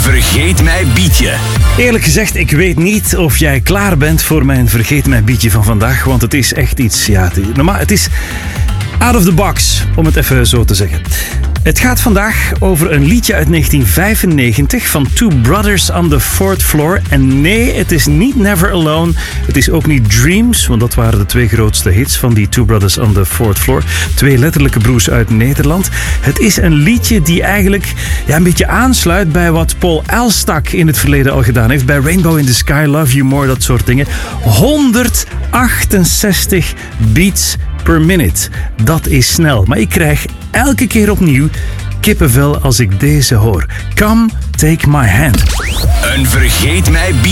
Vergeet mij bietje. Eerlijk gezegd, ik weet niet of jij klaar bent voor mijn Vergeet mij bietje van vandaag. Want het is echt iets, het is out of the box, om het even zo te zeggen. Het gaat vandaag over een liedje uit 1995 van Two Brothers on the Fourth Floor. En nee, het is niet Never Alone. Het is ook niet Dreams, want dat waren de twee grootste hits van die Two Brothers on the Fourth Floor. Twee letterlijke broers uit Nederland. Het is een liedje die eigenlijk een beetje aansluit bij wat Paul Elstak in het verleden al gedaan heeft. Bij Rainbow in the Sky, Love You More, dat soort dingen. 168 beats per minute. Dat is snel, maar ik krijg elke keer opnieuw kippenvel als ik deze hoor. Come, take my hand. Een Vergeet mij bietje.